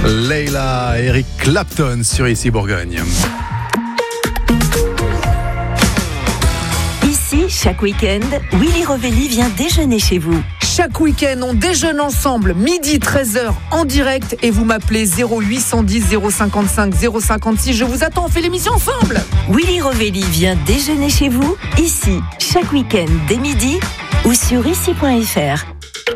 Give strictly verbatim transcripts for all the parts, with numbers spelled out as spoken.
Leila, Eric Clapton sur Ici Bourgogne. Ici, chaque week-end, Willy Rovelli vient déjeuner chez vous. Chaque week-end, on déjeune ensemble, midi treize heures en direct et vous m'appelez zéro huit cent dix zéro cinquante-cinq zéro cinquante-six. Je vous attends, on fait l'émission ensemble. Willy Rovelli vient déjeuner chez vous, ici, chaque week-end dès midi ou sur ici point f r.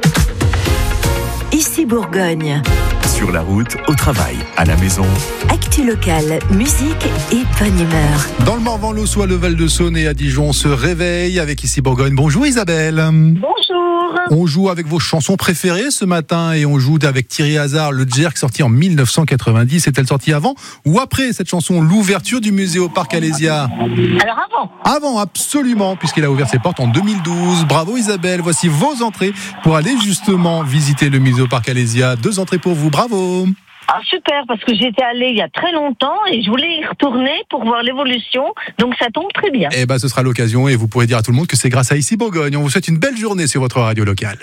Ici Bourgogne. Sur la route, au travail, à la maison. Actu locale, musique et bonne humeur. Dans le Morvan, l'Aussois, le Val-de-Saône et à Dijon, on se réveille avec Ici Bourgogne. Bonjour Isabelle. Bonjour. On joue avec vos chansons préférées ce matin et on joue avec Thierry Hazard, le Jerk, sorti en dix-neuf cent quatre-vingt-dix. Est-elle sortie avant ou après cette chanson, l'ouverture du musée au Parc Alésia? Alors avant. Avant, absolument, puisqu'il a ouvert ses portes en deux mille douze. Bravo Isabelle, voici vos entrées pour aller justement visiter le musée au Parc Alésia. Deux entrées pour vous, bravo. Ah super, parce que j'étais allée il y a très longtemps et je voulais y retourner pour voir l'évolution, donc ça tombe très bien. Eh ben, ce sera l'occasion et vous pourrez dire à tout le monde que c'est grâce à Ici Bourgogne. On vous souhaite une belle journée sur votre radio locale.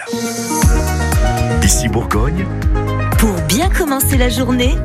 Ici Bourgogne, Pour bien commencer la journée,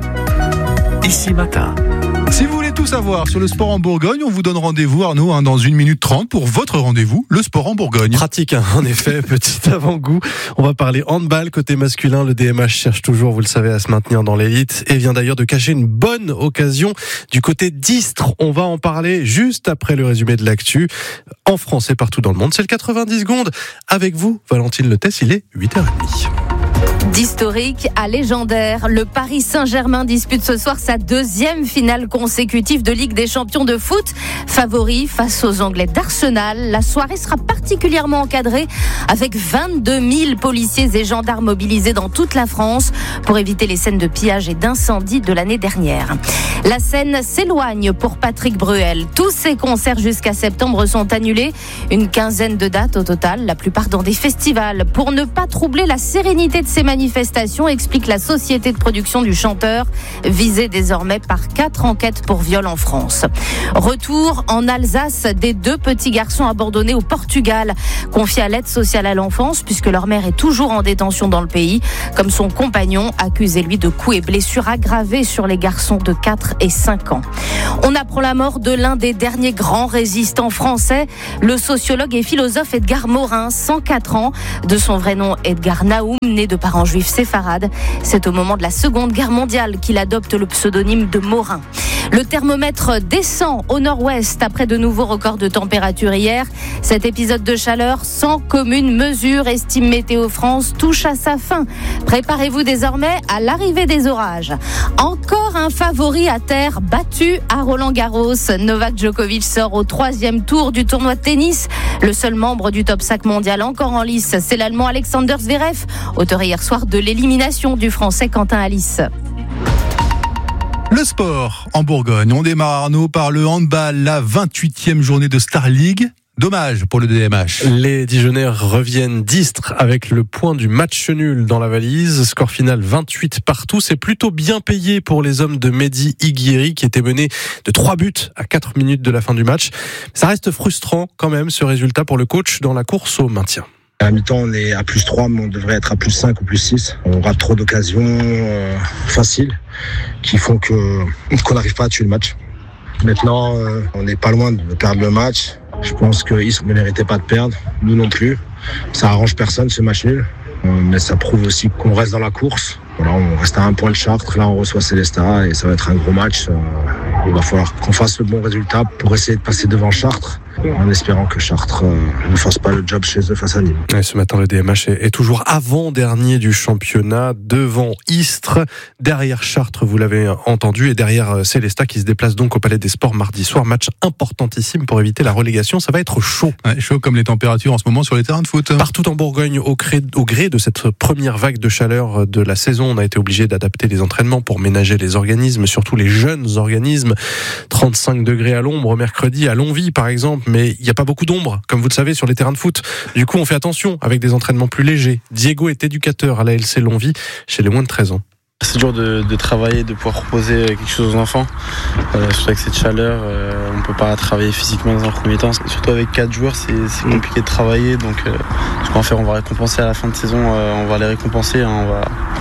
Ici Matin. Si vous voulez tout savoir sur le sport en Bourgogne, on vous donne rendez-vous, Arnaud, hein, dans une minute trente pour votre rendez-vous, le sport en Bourgogne. Pratique, hein, en effet, petit avant-goût. On va parler handball côté masculin. Le D M H cherche toujours, vous le savez, à se maintenir dans l'élite et vient d'ailleurs de cacher une bonne occasion du côté d'Istres. On va en parler juste après le résumé de l'actu en France et partout dans le monde. C'est le quatre-vingt-dix secondes. Avec vous, Valentine Letès, il est huit heures trente. D'historique à légendaire, le Paris Saint-Germain dispute ce soir sa deuxième finale consécutive de Ligue des Champions de foot. Favori face aux Anglais d'Arsenal, la soirée sera particulièrement encadrée avec vingt-deux mille policiers et gendarmes mobilisés dans toute la France pour éviter les scènes de pillage et d'incendie de l'année dernière. La scène s'éloigne pour Patrick Bruel. Tous ses concerts jusqu'à septembre sont annulés. Une quinzaine de dates au total, la plupart dans des festivals. Pour ne pas troubler la sérénité de ces manifestations, explique la société de production du chanteur, visée désormais par quatre enquêtes pour viol en France. Retour en Alsace des deux petits garçons abandonnés au Portugal, confiés à l'aide sociale à l'enfance, puisque leur mère est toujours en détention dans le pays, comme son compagnon, accusé lui de coups et blessures aggravées sur les garçons de quatre et cinq ans. On apprend la mort de l'un des derniers grands résistants français, le sociologue et philosophe Edgar Morin, cent quatre ans, de son vrai nom Edgar Naoum, né de parents juifs séfarades. C'est au moment de la Seconde Guerre mondiale qu'il adopte le pseudonyme de Morin. Le thermomètre descend au nord-ouest après de nouveaux records de température hier. Cet épisode de chaleur sans commune mesure, estime Météo France, touche à sa fin. Préparez-vous désormais à l'arrivée des orages. Encore un favori à terre battu à Roland-Garros. Novak Djokovic sort au troisième tour du tournoi de tennis. Le seul membre du top cinq mondial encore en lice, c'est l'Allemand Alexander Zverev, auteur hier soir de l'élimination du Français Quentin Alice. Le sport en Bourgogne. On démarre, Arnaud, par le handball, la vingt-huitième journée de Star League. Dommage pour le D M H. Les Dijonais reviennent d'Istres avec le point du match nul dans la valise. Score final vingt-huit partout. C'est plutôt bien payé pour les hommes de Mehdi Iguiri qui étaient menés de trois buts à quatre minutes de la fin du match. Ça reste frustrant quand même ce résultat pour le coach dans la course au maintien. À la mi-temps, on est à plus trois, mais on devrait être à plus cinq ou plus six. On rate trop d'occasions euh, faciles qui font que, qu'on n'arrive pas à tuer le match. Maintenant, euh, on n'est pas loin de perdre le match. Je pense qu'ils ne méritaient pas de perdre, nous non plus. Ça arrange personne ce match nul, euh, mais ça prouve aussi qu'on reste dans la course. Voilà, on reste à un point de Chartres, là on reçoit Célestat et ça va être un gros match. Euh, il va falloir qu'on fasse le bon résultat pour essayer de passer devant Chartres, en espérant que Chartres euh, ne fasse pas le job chez eux face à Nîmes. Et ce matin, le D M H est, est toujours avant-dernier du championnat, devant Istres, derrière Chartres, vous l'avez entendu, et derrière Célestat qui se déplace donc au Palais des Sports mardi soir. Match importantissime pour éviter la relégation, ça va être chaud. Ouais, chaud comme les températures en ce moment sur les terrains de foot. Partout en Bourgogne, au gré, au gré de cette première vague de chaleur de la saison, on a été obligé d'adapter les entraînements pour ménager les organismes, surtout les jeunes organismes. trente-cinq degrés à l'ombre mercredi à Longwy par exemple, mais il n'y a pas beaucoup d'ombre, comme vous le savez, sur les terrains de foot. Du coup, on fait attention avec des entraînements plus légers. Diego est éducateur à l'A L C Longwy chez les moins de treize ans. C'est dur de, de travailler, de pouvoir proposer quelque chose aux enfants. Euh, surtout avec cette chaleur, euh, on ne peut pas travailler physiquement dans un premier temps. Surtout avec quatre joueurs, c'est, c'est compliqué de travailler. Donc, euh, ce qu'on va faire, on va récompenser à la fin de saison. Euh, on va les récompenser. Hein, on va,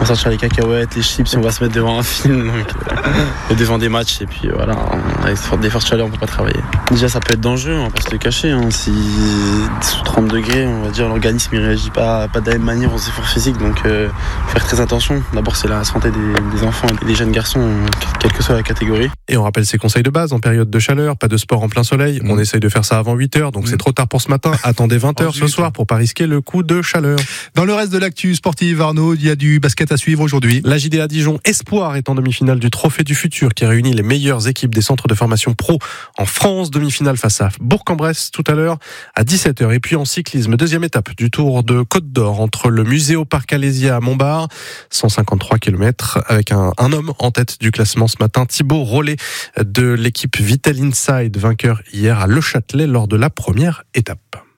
va sortir les cacahuètes, les chips, on va se mettre devant un film, donc, euh, devant des matchs. Et puis voilà, avec des fortes chaleurs, on peut pas travailler. Déjà, ça peut être dangereux, on va pas se le cacher. Hein. Si sous trente degrés, on va dire, l'organisme il réagit pas, pas de la même manière aux efforts physiques. Donc, euh, faire très attention. D'abord, c'est la santé des, des enfants et des jeunes garçons, quelle que soit la catégorie. Et on rappelle ses conseils de base en période de chaleur, pas de sport en plein soleil. Mmh. On essaye de faire ça avant huit heures, donc mmh. c'est trop tard pour ce matin. Attendez vingt heures ce soir pour pas risquer le coup de chaleur. Dans le reste de l'actu sportive, Arnaud, il y a du basket à suivre aujourd'hui. La J D A Dijon Espoir est en demi-finale du Trophée du Futur qui réunit les meilleures équipes des centres de formation pro en France. Demi-finale face à Bourg-en-Bresse tout à l'heure à dix-sept heures. Et puis en cyclisme, deuxième étape du Tour de Côte d'Or entre le Muséoparc Alésia à Montbard, cent cinquante-trois kilomètres, avec un, un homme en tête du classement ce matin, Thibaut Rollet de l'équipe Vital Inside, vainqueur hier à Le Châtelet lors de la première étape.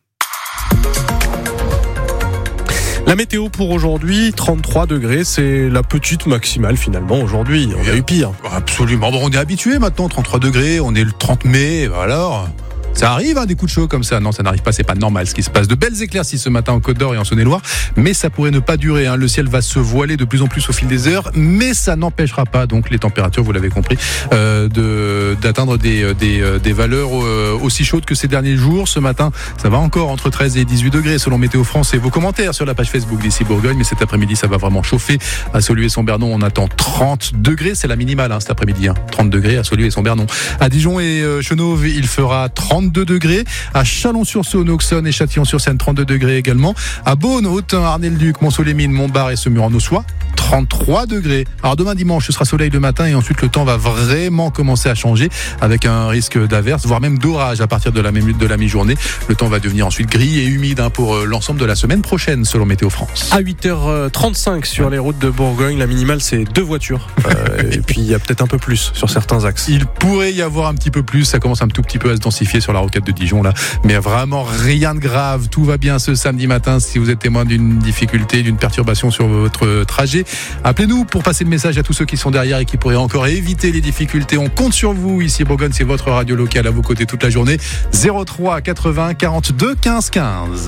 La météo pour aujourd'hui, trente-trois degrés, c'est la petite maximale finalement aujourd'hui. On a eu pire. Absolument. Bon, on est habitué maintenant, trente-trois degrés, on est le trente mai, alors... Ça arrive, hein, des coups de chaud comme ça. Non, ça n'arrive pas, c'est pas normal ce qui se passe. De belles éclaircies ce matin en Côte d'Or et en Saône-et-Loire, mais ça pourrait ne pas durer. Hein. Le ciel va se voiler de plus en plus au fil des heures, mais ça n'empêchera pas donc les températures, vous l'avez compris, euh, de, d'atteindre des, des, des valeurs euh, aussi chaudes que ces derniers jours. Ce matin, ça va encore entre treize et dix-huit degrés selon Météo France et vos commentaires sur la page Facebook d'Ici Bourgogne. Mais cet après-midi, ça va vraiment chauffer. À Saulieu et Son-Bernon, on attend trente degrés. C'est la minimale hein, cet après-midi. Hein. trente degrés à Saulieu et Son-Bernon. À Dijon et euh, Chenauve, il fera trente-deux degrés. À Chalon-sur-Saône, Auxonne et Châtillon-sur-Seine, trente-deux degrés également. À Beaune, Autun, Arnay-le-Duc, Mont-Soleil-Mines, Montbard et Semur-en-Ossois, trente-trois degrés. Alors demain dimanche, ce sera soleil le matin et ensuite le temps va vraiment commencer à changer avec un risque d'averse, voire même d'orage à partir de la, de la mi-journée. Le temps va devenir ensuite gris et humide hein, pour l'ensemble de la semaine prochaine selon Météo France. À huit heures trente-cinq sur les routes de Bourgogne, la minimale c'est deux voitures. Euh, et puis il y a peut-être un peu plus sur certains axes. Il pourrait y avoir un petit peu plus, ça commence un tout petit peu à se densifier sur la rocade de Dijon là, mais vraiment rien de grave. Tout va bien ce samedi matin. Si vous êtes témoin d'une difficulté, d'une perturbation sur votre trajet, appelez-nous pour passer le message à tous ceux qui sont derrière et qui pourraient encore éviter les difficultés. On compte sur vous. Ici Bourgogne, c'est votre radio locale à vos côtés toute la journée. zéro trois quatre-vingts quarante-deux quinze quinze.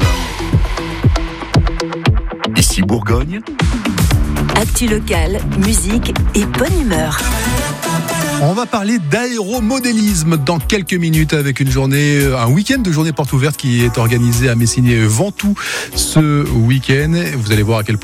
Ici Bourgogne. Actu locale, musique et bonne humeur. On va parler d'aéromodélisme dans quelques minutes avec une journée, un week-end de journée porte ouverte qui est organisé à Messigné-Ventoux ce week-end. Vous allez voir à quel point